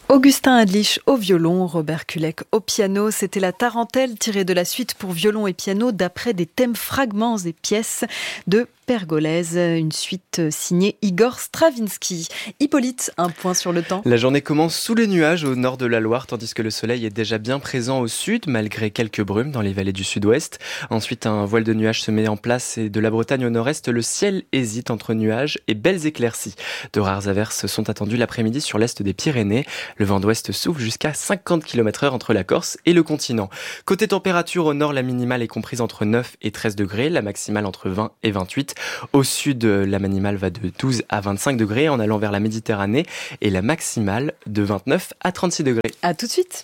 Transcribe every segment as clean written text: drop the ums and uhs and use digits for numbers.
Augustin Adlich au violon, Robert Kulek au piano. C'était la tarentelle tirée de la suite pour violon et piano d'après des thèmes, fragments et pièces de Pergolèse, une suite signée Igor Stravinsky. Hippolyte, un point sur le temps. La journée commence sous les nuages au nord de la Loire, tandis que le soleil est déjà bien présent au sud, malgré quelques brumes dans les vallées du sud-ouest. Ensuite, un voile de nuages se met en place et de la Bretagne au nord-est, le ciel hésite entre nuages et belles éclaircies. De rares averses sont attendues l'après-midi sur l'est des Pyrénées. Le vent d'ouest souffle jusqu'à 50 km/h entre la Corse et le continent. Côté température, au nord, la minimale est comprise entre 9 et 13 degrés, la maximale entre 20 et 28. Au sud, la minimale va de 12 à 25 degrés en allant vers la Méditerranée et la maximale de 29 à 36 degrés. À tout de suite.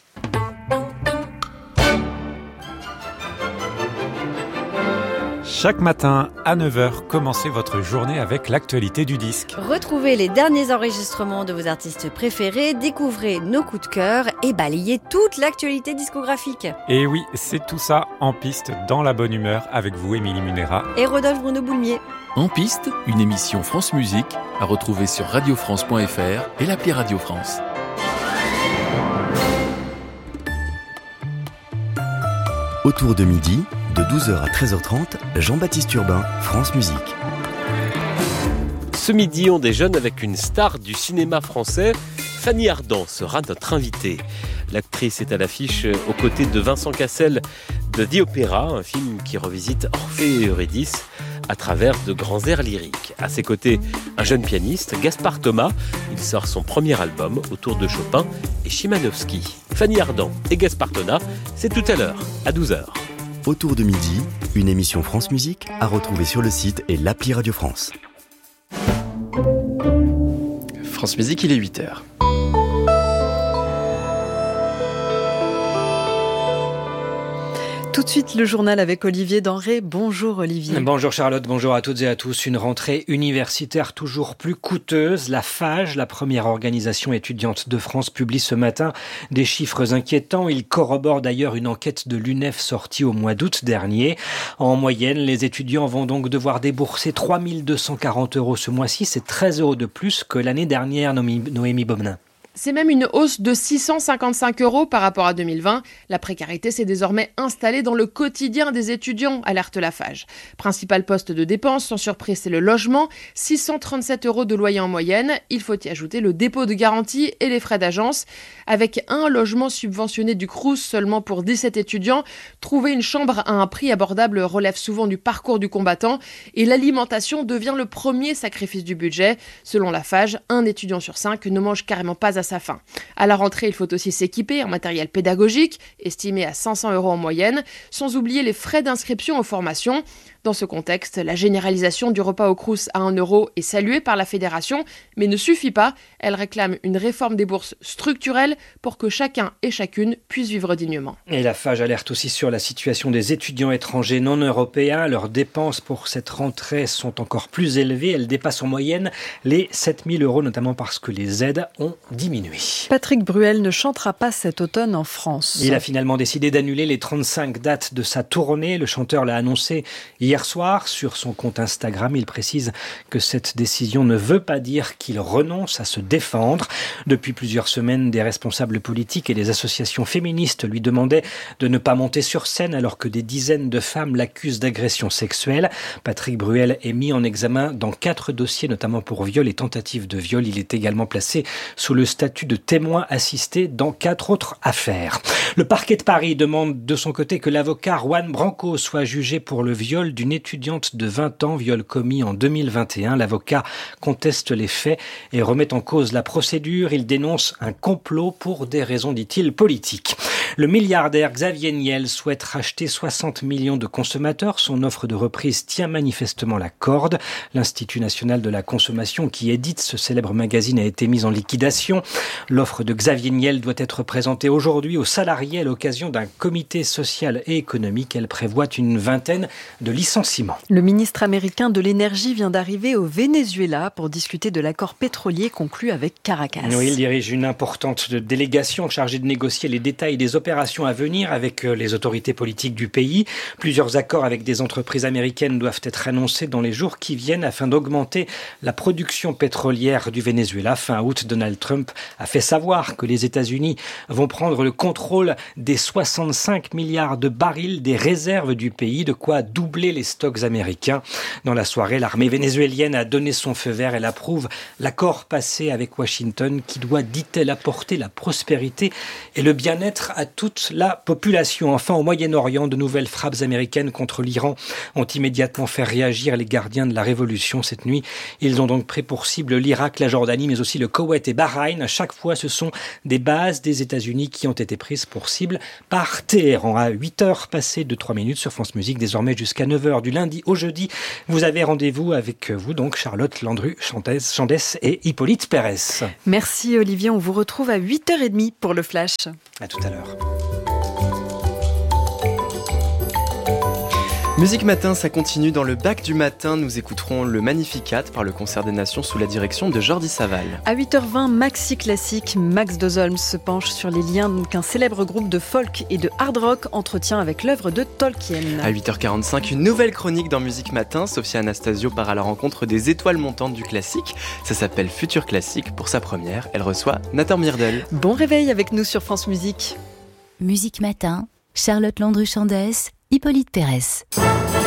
Chaque matin à 9h, commencez votre journée avec l'actualité du disque. Retrouvez les derniers enregistrements de vos artistes préférés, découvrez nos coups de cœur et balayez toute l'actualité discographique. Et oui, c'est tout ça en piste, dans la bonne humeur, avec vous, Émilie Munera. Et Rodolphe Bruno Boulmier. En piste, une émission France Musique à retrouver sur radiofrance.fr et l'appli Radio France. Autour de midi, de 12h à 13h30, Jean-Baptiste Urbain, France Musique. Ce midi, on déjeune avec une star du cinéma français. Fanny Ardant sera notre invitée. L'actrice est à l'affiche aux côtés de Vincent Cassel de The Opera, un film qui revisite Orphée et Eurydice à travers de grands airs lyriques. À ses côtés, un jeune pianiste, Gaspard Thomas. Il sort son premier album autour de Chopin et Chimanovski. Fanny Ardant et Gaspard Thomas, c'est tout à l'heure, à 12h. Autour de midi, une émission France Musique à retrouver sur le site et l'appli Radio France. France Musique, il est 8h. Tout de suite, le journal avec Olivier Denré. Bonjour Olivier. Bonjour Charlotte, bonjour à toutes et à tous. Une rentrée universitaire toujours plus coûteuse. La FAGE, la première organisation étudiante de France, publie ce matin des chiffres inquiétants. Il corrobore d'ailleurs une enquête de l'UNEF sortie au mois d'août dernier. En moyenne, les étudiants vont donc devoir débourser 3 240 € ce mois-ci. C'est 13 € de plus que l'année dernière, Noémie Bomenin. C'est même une hausse de 655 € par rapport à 2020. La précarité s'est désormais installée dans le quotidien des étudiants, alerte la FAGE. Principal poste de dépense, sans surprise, c'est le logement. 637 € de loyer en moyenne. Il faut y ajouter le dépôt de garantie et les frais d'agence. Avec un logement subventionné du Crous seulement pour 17 étudiants, trouver une chambre à un prix abordable relève souvent du parcours du combattant. Et l'alimentation devient le premier sacrifice du budget. Selon la FAGE, un étudiant sur 5 ne mange carrément pas à sa faim. À la rentrée, il faut aussi s'équiper en matériel pédagogique, estimé à 500 € en moyenne, sans oublier les frais d'inscription aux formations. Dans ce contexte, la généralisation du repas au Crous à 1 € est saluée par la fédération, mais ne suffit pas. Elle réclame une réforme des bourses structurelle pour que chacun et chacune puisse vivre dignement. Et la FAGE alerte aussi sur la situation des étudiants étrangers non européens. Leurs dépenses pour cette rentrée sont encore plus élevées. Elles dépassent en moyenne les 7 000 €, notamment parce que les aides ont diminué. Patrick Bruel ne chantera pas cet automne en France. Il a finalement décidé d'annuler les 35 dates de sa tournée. Le chanteur l'a annoncé hier soir sur son compte Instagram. Il précise que cette décision ne veut pas dire qu'il renonce à se défendre. Depuis plusieurs semaines, des responsables politiques et des associations féministes lui demandaient de ne pas monter sur scène alors que des dizaines de femmes l'accusent d'agression sexuelle. Patrick Bruel est mis en examen dans 4 dossiers, notamment pour viol et tentative de viol. Il est également placé sous le statut de témoin assisté dans 4 autres affaires. Le parquet de Paris demande de son côté que l'avocat Juan Branco soit jugé pour le viol d'une étudiante de 20 ans, viol commis en 2021. L'avocat conteste les faits et remet en cause la procédure. Il dénonce un complot pour des raisons, dit-il, politiques. Le milliardaire Xavier Niel souhaite racheter 60 millions de consommateurs. Son offre de reprise tient manifestement la corde. L'Institut national de la consommation, qui édite ce célèbre magazine, a été mise en liquidation. L'offre de Xavier Niel doit être présentée aujourd'hui aux salariés à l'occasion d'un comité social et économique. Elle prévoit une vingtaine de licenciements. Le ministre américain de l'énergie vient d'arriver au Venezuela pour discuter de l'accord pétrolier conclu avec Caracas. Oui, il dirige une importante délégation chargée de négocier les détails des opérations opérations à venir avec les autorités politiques du pays. Plusieurs accords avec des entreprises américaines doivent être annoncés dans les jours qui viennent afin d'augmenter la production pétrolière du Venezuela. Fin août, Donald Trump a fait savoir que les États-Unis vont prendre le contrôle des 65 milliards de barils des réserves du pays, de quoi doubler les stocks américains. Dans la soirée, l'armée vénézuélienne a donné son feu vert. Elle approuve l'accord passé avec Washington qui doit, dit-elle, apporter la prospérité et le bien-être à toute la population. Enfin, au Moyen-Orient, de nouvelles frappes américaines contre l'Iran ont immédiatement fait réagir les gardiens de la révolution cette nuit. Ils ont donc pris pour cible l'Irak, la Jordanie, mais aussi le Koweït et Bahreïn. À chaque fois, ce sont des bases des États-Unis qui ont été prises pour cible par Téhéran. À 8h passées de 3 minutes sur France Musique, désormais jusqu'à 9h du lundi au jeudi. Vous avez rendez-vous avec vous, donc Charlotte Landru-Chandès et Hippolyte Pérez. Merci Olivier, on vous retrouve à 8h30 pour le Flash. À tout à l'heure. Musique Matin, ça continue dans le bac du matin. Nous écouterons le Magnificat par le Concert des Nations sous la direction de Jordi Saval. À 8h20, Maxi Classique, Max Dozolm se penche sur les liens qu'un célèbre groupe de folk et de hard rock entretient avec l'œuvre de Tolkien. À 8h45, une nouvelle chronique dans Musique Matin. Sophia Anastasio part à la rencontre des étoiles montantes du classique. Ça s'appelle Futur Classique. Pour sa première, elle reçoit Nathan Myrdal. Bon réveil avec nous sur France Musique. Musique Matin, Charlotte Landru-Chandès, Hippolyte Pérez.